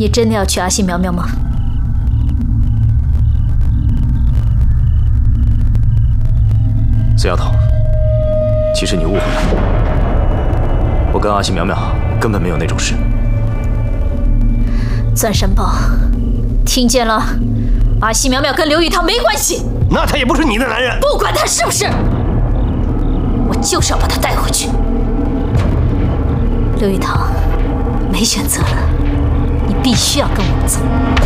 你真的要娶阿信苗苗吗？ 孙丫头，其实你误会了，我跟阿信苗苗根本没有那种事。 钻山豹，听见了？阿信苗苗跟刘玉堂没关系。 那他也不是你的男人。 不管他是不是，我就是要把他带回去。刘玉堂，没选择了，你必须要跟我走。